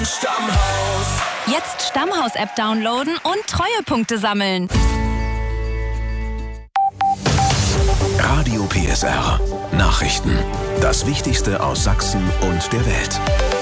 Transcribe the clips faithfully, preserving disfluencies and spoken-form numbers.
Stammhaus. Jetzt Stammhaus-App downloaden und Treuepunkte sammeln. Radio P S R. Nachrichten. Das Wichtigste aus Sachsen und der Welt.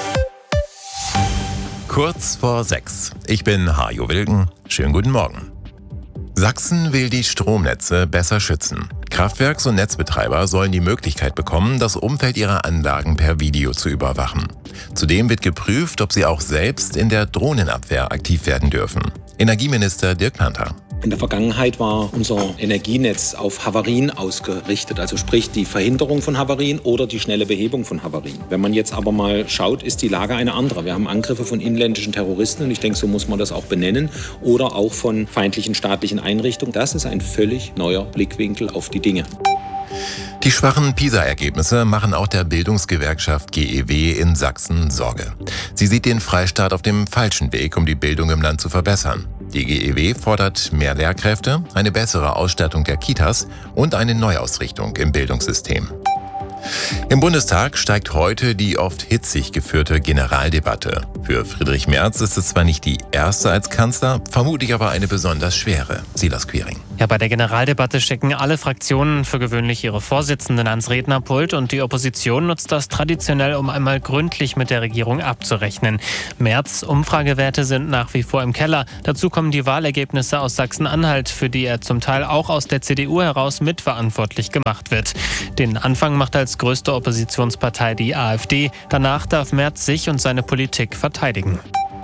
Kurz vor sechs. Ich bin Hajo Wilken. Schönen guten Morgen. Sachsen will die Stromnetze besser schützen. Kraftwerks- und Netzbetreiber sollen die Möglichkeit bekommen, das Umfeld ihrer Anlagen per Video zu überwachen. Zudem wird geprüft, ob sie auch selbst in der Drohnenabwehr aktiv werden dürfen. Energieminister Dirk Planther. In der Vergangenheit war unser Energienetz auf Havarien ausgerichtet, also sprich die Verhinderung von Havarien oder die schnelle Behebung von Havarien. Wenn man jetzt aber mal schaut, ist die Lage eine andere. Wir haben Angriffe von inländischen Terroristen und ich denke, so muss man das auch benennen, oder auch von feindlichen staatlichen Einrichtungen. Das ist ein völlig neuer Blickwinkel auf die Dinge. Die schwachen PISA-Ergebnisse machen auch der Bildungsgewerkschaft G E W in Sachsen Sorge. Sie sieht den Freistaat auf dem falschen Weg, um die Bildung im Land zu verbessern. Die G E W fordert mehr Lehrkräfte, eine bessere Ausstattung der Kitas und eine Neuausrichtung im Bildungssystem. Im Bundestag steigt heute die oft hitzig geführte Generaldebatte. Für Friedrich Merz ist es zwar nicht die erste als Kanzler, vermutlich aber eine besonders schwere. Silas Quiring. Ja, bei der Generaldebatte stecken alle Fraktionen für gewöhnlich ihre Vorsitzenden ans Rednerpult und die Opposition nutzt das traditionell, um einmal gründlich mit der Regierung abzurechnen. Merz' Umfragewerte sind nach wie vor im Keller. Dazu kommen die Wahlergebnisse aus Sachsen-Anhalt, für die er zum Teil auch aus der C D U heraus mitverantwortlich gemacht wird. Den Anfang macht als größte Oppositionspartei die AfD. Danach darf Merz sich und seine Politik verteidigen.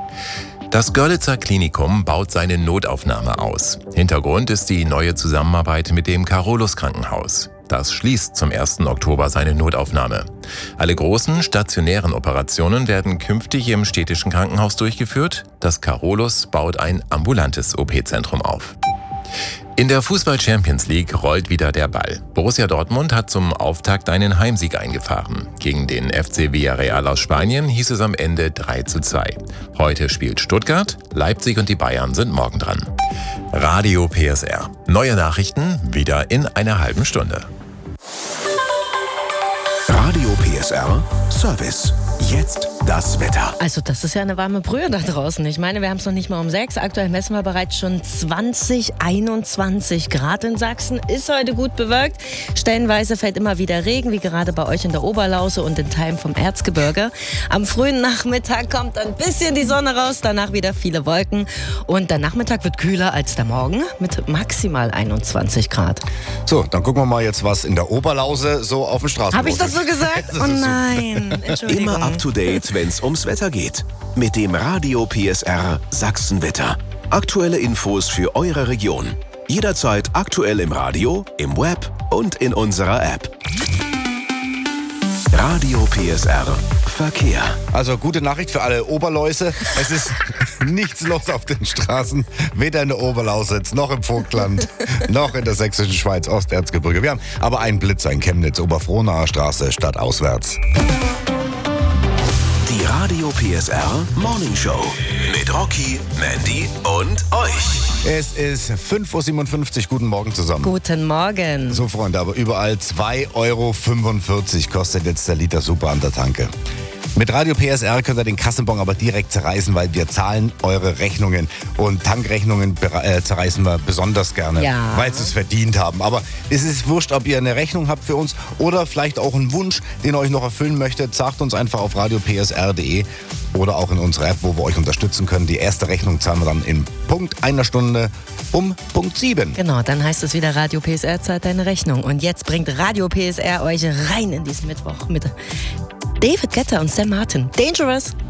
Das Görlitzer Klinikum baut seine Notaufnahme aus. Hintergrund ist die neue Zusammenarbeit mit dem Carolus Krankenhaus. Das schließt zum ersten Oktober seine Notaufnahme. Alle großen stationären Operationen werden künftig im städtischen Krankenhaus durchgeführt. Das Carolus baut ein ambulantes O P-Zentrum auf. In der Fußball-Champions League rollt wieder der Ball. Borussia Dortmund hat zum Auftakt einen Heimsieg eingefahren. Gegen den F C Villarreal aus Spanien hieß es am Ende drei zu zwei. Heute spielt Stuttgart, Leipzig und die Bayern sind morgen dran. Radio P S R. Neue Nachrichten wieder in einer halben Stunde. Radio P S R Service. Jetzt das Wetter. Also das ist ja eine warme Brühe da draußen. Ich meine, wir haben es noch nicht mal um sechs. Aktuell messen wir bereits schon zwanzig, einundzwanzig Grad in Sachsen. Ist heute gut bewölkt. Stellenweise fällt immer wieder Regen, wie gerade bei euch in der Oberlause und in Teilen vom Erzgebirge. Am frühen Nachmittag kommt ein bisschen die Sonne raus, danach wieder viele Wolken. Und der Nachmittag wird kühler als der Morgen mit maximal einundzwanzig Grad. So, dann gucken wir mal jetzt, was in der Oberlause so auf dem Straßen Habe ich das so gesagt? Oh nein, Entschuldigung. Immer up to date, wenn es ums Wetter geht. Mit dem Radio P S R Sachsenwetter. Aktuelle Infos für eure Region. Jederzeit aktuell im Radio, im Web und in unserer App. Radio P S R Verkehr. Also gute Nachricht für alle Oberläuse. Es ist nichts los auf den Straßen. Weder in der Oberlausitz, noch im Vogtland, noch in der sächsischen Schweiz, Osterzgebirge. Wir haben aber einen Blitzer in Chemnitz, Oberfrohnaer Straße, stadtauswärts. Die Radio P S R Morning Show mit Rocky, Mandy und euch. Es ist fünf Uhr siebenundfünfzig. Guten Morgen zusammen. Guten Morgen. So, Freunde, aber überall zwei Euro fünfundvierzig kostet jetzt der Liter Super an der Tanke. Mit Radio P S R könnt ihr den Kassenbon aber direkt zerreißen, weil wir zahlen eure Rechnungen. Und Tankrechnungen äh, zerreißen wir besonders gerne, ja. weil sie es verdient haben. Aber es ist wurscht, ob ihr eine Rechnung habt für uns oder vielleicht auch einen Wunsch, den ihr euch noch erfüllen möchtet. Sagt uns einfach auf radio p s r punkt d e oder auch in unserer App, wo wir euch unterstützen können. Die erste Rechnung zahlen wir dann in Punkt einer Stunde um Punkt sieben. Genau, dann heißt es wieder Radio P S R zahlt deine Rechnung. Und jetzt bringt Radio P S R euch rein in diesen Mittwoch mit David Guetta und Sam Martin. Dangerous.